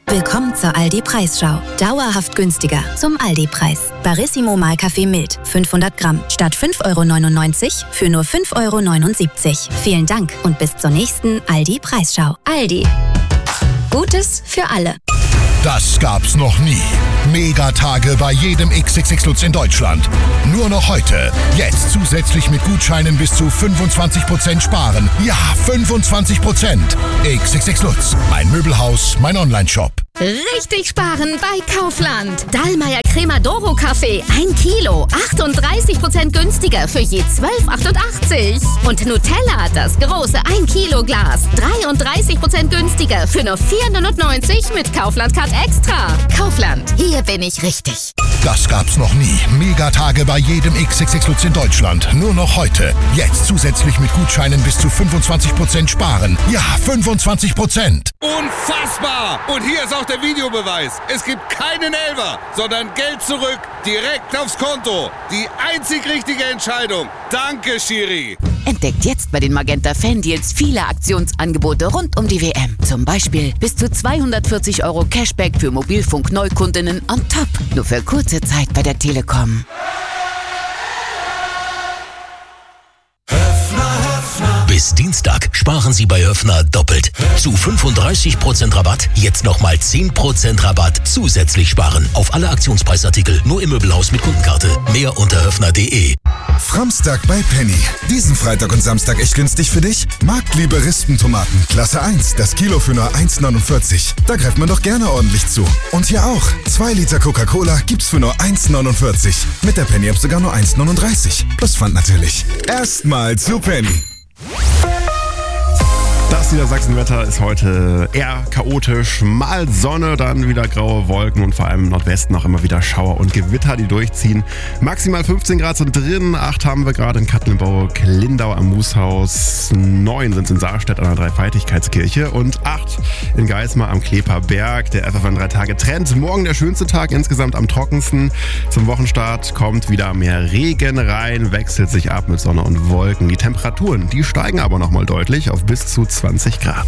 Willkommen zur Aldi-Preisschau. Dauerhaft günstiger zum Aldi-Preis. Barissimo Mahlkaffee mild, 500 Gramm, statt 5,99 € für nur 5,79 €. Vielen Dank und bis zur nächsten Aldi-Preisschau. Aldi. Gutes für alle. Das gab's noch nie. Megatage bei jedem XXX Lutz in Deutschland. Nur noch heute. Jetzt zusätzlich mit Gutscheinen bis zu 25% sparen. Ja, 25%. XXX Lutz. Mein Möbelhaus, mein Onlineshop. Richtig sparen bei Kaufland. Dallmayr Crema-Doro Kaffee 1 Kilo, 38% günstiger für je 12,88 €. Und Nutella, das große 1 Kilo Glas, 33% günstiger für nur 4,99 € mit Kaufland-Card Extra. Kaufland, hier bin ich richtig. Das gab's noch nie. Megatage bei jedem XXX Lutz in Deutschland. Nur noch heute. Jetzt zusätzlich mit Gutscheinen bis zu 25% sparen. Ja, 25%. Unfassbar! Und hier ist auch der Videobeweis. Es gibt keinen Elfer, sondern Geld zurück, direkt aufs Konto. Die einzig richtige Entscheidung. Danke, Schiri. Entdeckt jetzt bei den Magenta Fan-Deals viele Aktionsangebote rund um die WM. Zum Beispiel bis zu 240 € Cashback für Mobilfunk-Neukundinnen on top. Nur für kurze Zeit bei der Telekom. Bis Dienstag sparen Sie bei Höffner doppelt. Zu 35% Rabatt, jetzt nochmal 10% Rabatt zusätzlich sparen. Auf alle Aktionspreisartikel, nur im Möbelhaus mit Kundenkarte. Mehr unter höffner.de. Framstag bei Penny. Diesen Freitag und Samstag echt günstig für dich? Marktliebe Rispentomaten, Klasse 1, das Kilo für nur 1,49 €. Da greift man doch gerne ordentlich zu. Und hier auch. 2 Liter Coca-Cola gibt's für nur 1,49 €. Mit der Penny-App sogar nur 1,39 €. Plus Pfand natürlich. Erstmal zu Penny. Das Niedersachsenwetter ist heute eher chaotisch. Mal Sonne, dann wieder graue Wolken und vor allem im Nordwesten auch immer wieder Schauer und Gewitter, die durchziehen. Maximal 15 Grad sind drin, 8 haben wir gerade in Katlenburg, Lindau am Mooshaus, 9 sind es in Saarstedt an der Dreifaltigkeitskirche und 8 in Geismar am Kleperberg. Der FFN 3-Tage-Trend. Morgen der schönste Tag, insgesamt am trockensten. Zum Wochenstart kommt wieder mehr Regen rein, wechselt sich ab mit Sonne und Wolken. Die Temperaturen, die steigen aber nochmal deutlich auf bis zu 20 Grad.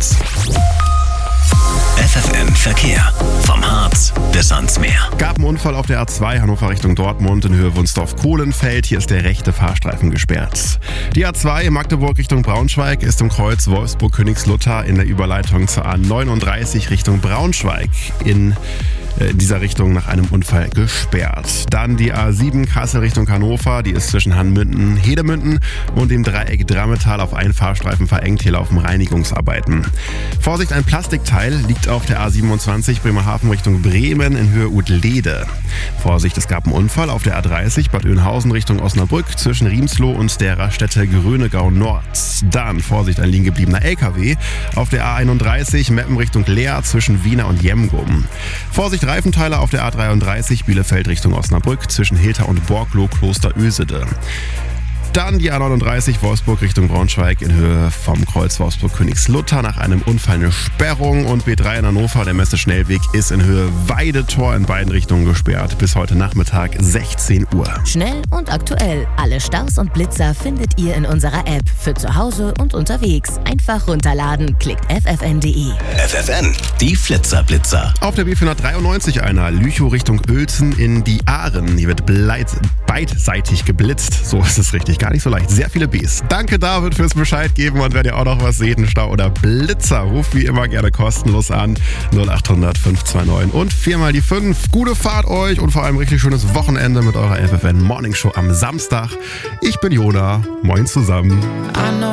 FFN Verkehr. Vom Harz bis ans Meer. Gab einen Unfall auf der A2 Hannover Richtung Dortmund in Höhe Wunsdorf-Kohlenfeld. Hier ist der rechte Fahrstreifen gesperrt. Die A2 Magdeburg Richtung Braunschweig ist im Kreuz Wolfsburg-Königslutter in der Überleitung zur A39 Richtung Braunschweig in dieser Richtung nach einem Unfall gesperrt. Dann die A7 Kassel Richtung Hannover, die ist zwischen Hannmünden, Hedemünden und dem Dreieck Drammetal auf einen Fahrstreifen verengt. Hier laufen Reinigungsarbeiten. Vorsicht, ein Plastikteil liegt auf der A27 Bremerhaven Richtung Bremen in Höhe Utlede. Vorsicht, es gab einen Unfall auf der A30 Bad Oeynhausen Richtung Osnabrück zwischen Riemsloh und der Raststätte Grönegau Nord. Dann Vorsicht, ein liegen gebliebener LKW auf der A31 Meppen Richtung Leer zwischen Wiener und Jemgum. Vorsicht, Reifenteile auf der A33 Bielefeld Richtung Osnabrück zwischen Hilter und Borgloh Kloster Ösede. Dann die A39 Wolfsburg Richtung Braunschweig in Höhe vom Kreuz Wolfsburg-Königslutter nach einem Unfall eine Sperrung und B3 in Hannover, der Messe-Schnellweg ist in Höhe Weidetor in beiden Richtungen gesperrt. Bis heute Nachmittag 16 Uhr. Schnell und aktuell. Alle Staus und Blitzer findet ihr in unserer App. Für zu Hause und unterwegs. Einfach runterladen. Klickt ffn.de. FFN, die Flitzer-Blitzer. Auf der B493 einer Lüchow Richtung Uelzen in die Ahren. Hier wird beidseitig geblitzt. So ist es richtig. Gar nicht so leicht. Sehr viele Bs. Danke, David, fürs Bescheid geben. Und wenn ihr auch noch was seht, einen Stau oder Blitzer, ruft wie immer gerne kostenlos an. 0800 529 und 4 die 5. Gute Fahrt euch und vor allem richtig schönes Wochenende mit eurer FFN Morning Show am Samstag. Ich bin Jona. Moin zusammen.